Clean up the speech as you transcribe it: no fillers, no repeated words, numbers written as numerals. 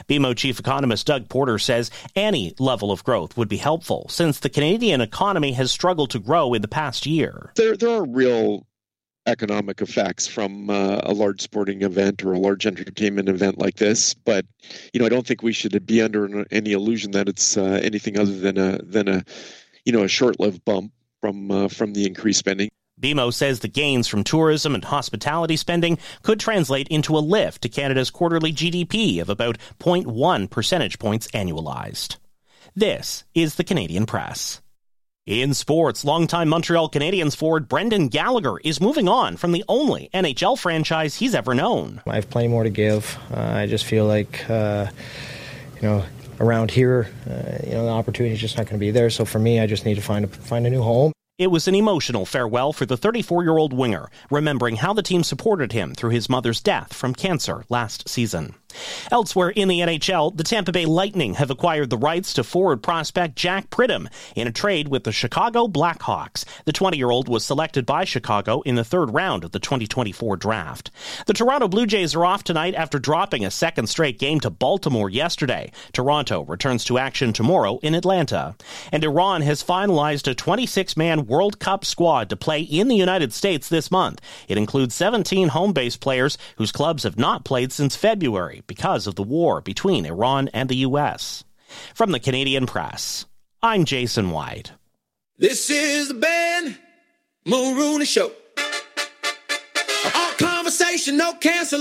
BMO chief economist Doug Porter says any level of growth would be helpful since the Canadian economy has struggled to grow in the past year. There are real economic effects from a large sporting event or a large entertainment event like this, but I don't think we should be under any illusion that it's anything other than a short-lived bump from the increased spending. BMO says the gains from tourism and hospitality spending could translate into a lift to Canada's quarterly GDP of about 0.1 percentage points annualized. This is the Canadian Press. In sports, longtime Montreal Canadiens forward Brendan Gallagher is moving on from the only NHL franchise he's ever known. I have plenty more to give. I just feel like, around here, the opportunity is just not going to be there. So for me, I just need to find a new home. It was an emotional farewell for the 34-year-old winger, remembering how the team supported him through his mother's death from cancer last season. Elsewhere in the NHL, the Tampa Bay Lightning have acquired the rights to forward prospect Jack Pridham in a trade with the Chicago Blackhawks. The 20-year-old was selected by Chicago in the third round of the 2024 draft. The Toronto Blue Jays are off tonight after dropping a second straight game to Baltimore yesterday. Toronto returns to action tomorrow in Atlanta. And Iran has finalized a 26-man World Cup squad to play in the United States this month. It includes 17 home-based players whose clubs have not played since February because of the war between Iran and the U.S. From the Canadian Press, I'm Jason White. This is the Ben Mulrooney Show. All conversation, no cancel.